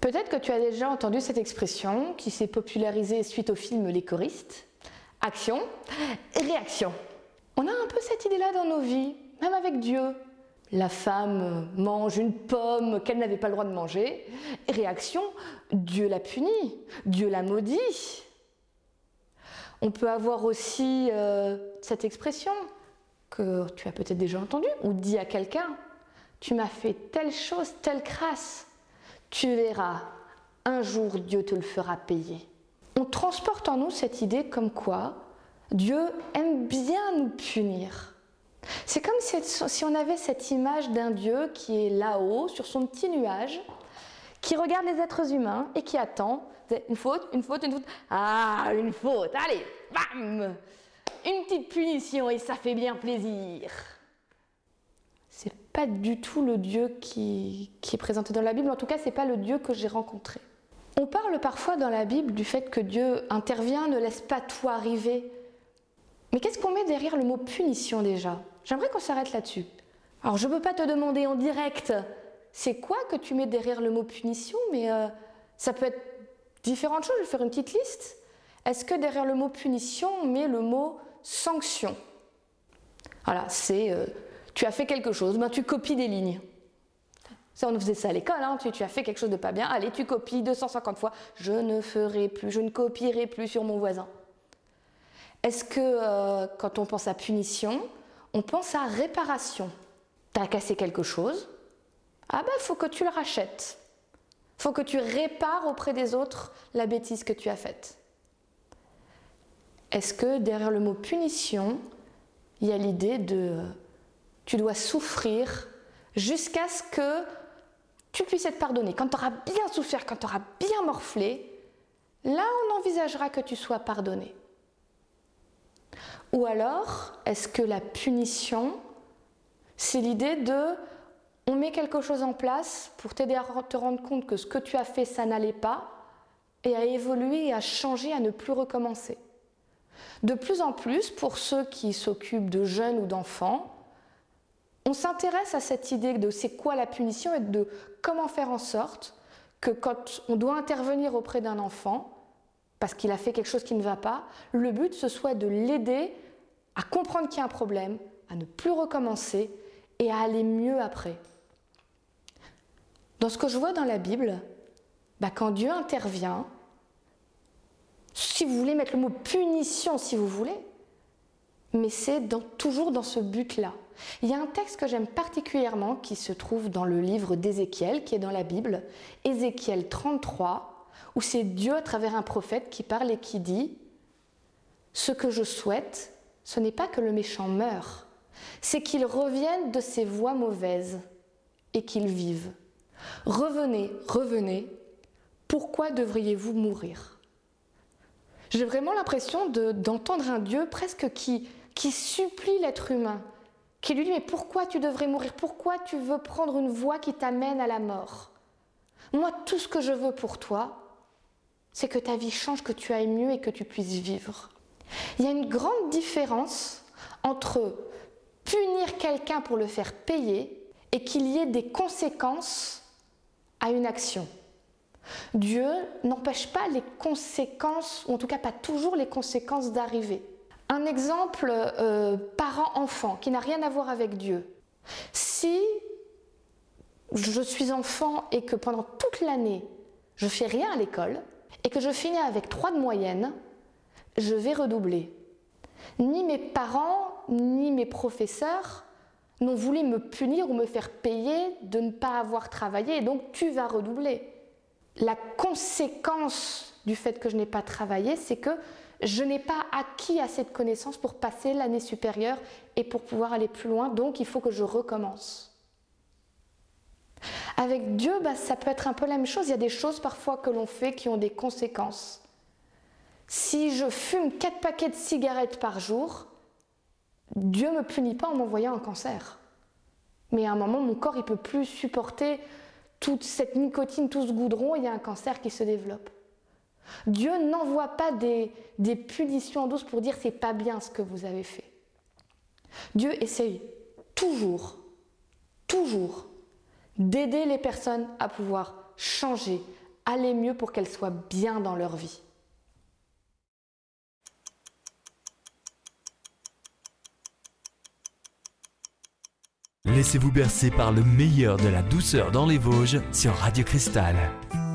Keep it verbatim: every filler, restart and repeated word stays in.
Peut-être que tu as déjà entendu cette expression qui s'est popularisée suite au film Les choristes. Action, réaction. On a un peu cette idée-là dans nos vies, même avec Dieu. La femme mange une pomme qu'elle n'avait pas le droit de manger. Réaction, Dieu l'a punie, Dieu l'a maudit. On peut avoir aussi euh, cette expression que tu as peut-être déjà entendue ou dit à quelqu'un. Tu m'as fait telle chose, telle crasse. Tu verras, un jour Dieu te le fera payer. On transporte en nous cette idée comme quoi Dieu aime bien nous punir. C'est comme si on avait cette image d'un Dieu qui est là-haut, sur son petit nuage, qui regarde les êtres humains et qui attend une faute, une faute, une faute. Ah, une faute, allez, bam! Une petite punition et ça fait bien plaisir. C'est pas du tout le Dieu qui, qui est présenté dans la Bible, en tout cas, c'est pas le Dieu que j'ai rencontré. On parle parfois dans la Bible du fait que Dieu intervient, ne laisse pas tout arriver. Mais qu'est-ce qu'on met derrière le mot punition déjà? J'aimerais qu'on s'arrête là-dessus. Alors je ne peux pas te demander en direct, c'est quoi que tu mets derrière le mot punition, mais euh, ça peut être différentes choses, je vais faire une petite liste. Est-ce que derrière le mot punition, on met le mot sanction? Voilà, c'est euh, tu as fait quelque chose, ben tu copies des lignes. Ça, on faisait ça à l'école, hein. tu, tu as fait quelque chose de pas bien, allez, tu copies deux cent cinquante fois. Je ne ferai plus, je ne copierai plus sur mon voisin. Est-ce que euh, quand on pense à punition, on pense à réparation? Tu as cassé quelque chose, ah ben il faut que tu le rachètes. Il faut que tu répares auprès des autres la bêtise que tu as faite. Est-ce que derrière le mot punition, il y a l'idée de euh, tu dois souffrir jusqu'à ce que tu puisses être pardonné. Quand tu auras bien souffert, quand tu auras bien morflé, là on envisagera que tu sois pardonné. Ou alors, est-ce que la punition, c'est l'idée de on met quelque chose en place pour t'aider à te rendre compte que ce que tu as fait, ça n'allait pas, et à évoluer, et à changer, à ne plus recommencer. De plus en plus, pour ceux qui s'occupent de jeunes ou d'enfants, on s'intéresse à cette idée de c'est quoi la punition et de comment faire en sorte que quand on doit intervenir auprès d'un enfant, parce qu'il a fait quelque chose qui ne va pas, le but ce soit de l'aider à comprendre qu'il y a un problème, à ne plus recommencer et à aller mieux après. Dans ce que je vois dans la Bible, bah quand Dieu intervient, si vous voulez mettre le mot punition si vous voulez, mais c'est dans, toujours dans ce but-là. Il y a un texte que j'aime particulièrement qui se trouve dans le livre d'Ézéchiel, qui est dans la Bible, Ézéchiel trente-trois, où c'est Dieu à travers un prophète qui parle et qui dit « Ce que je souhaite, ce n'est pas que le méchant meure, c'est qu'il revienne de ses voies mauvaises et qu'il vive. Revenez, revenez, pourquoi devriez-vous mourir ?» J'ai vraiment l'impression de, d'entendre un Dieu presque qui, qui supplie l'être humain, qui lui dit « Mais pourquoi tu devrais mourir? Pourquoi tu veux prendre une voie qui t'amène à la mort? Moi, tout ce que je veux pour toi, c'est que ta vie change, que tu ailles mieux et que tu puisses vivre. » Il y a une grande différence entre punir quelqu'un pour le faire payer et qu'il y ait des conséquences à une action. Dieu n'empêche pas les conséquences, ou en tout cas pas toujours les conséquences d'arriver. Un exemple, euh, parent-enfant, qui n'a rien à voir avec Dieu. Si je suis enfant et que pendant toute l'année, je fais rien à l'école, et que je finis avec trois de moyenne, je vais redoubler. Ni mes parents, ni mes professeurs n'ont voulu me punir ou me faire payer de ne pas avoir travaillé, et donc tu vas redoubler. La conséquence du fait que je n'ai pas travaillé, c'est que je n'ai pas acquis assez de connaissances pour passer l'année supérieure et pour pouvoir aller plus loin, donc il faut que je recommence. Avec Dieu, bah, ça peut être un peu la même chose. Il y a des choses parfois que l'on fait qui ont des conséquences. Si je fume quatre paquets de cigarettes par jour, Dieu ne me punit pas en m'envoyant un cancer. Mais à un moment, mon corps ne peut plus supporter toute cette nicotine, tout ce goudron, il y a un cancer qui se développe. Dieu n'envoie pas des, des punitions en douce pour dire c'est pas bien ce que vous avez fait. Dieu essaye toujours, toujours d'aider les personnes à pouvoir changer, aller mieux pour qu'elles soient bien dans leur vie. Laissez-vous bercer par le meilleur de la douceur dans les Vosges sur Radio Cristal.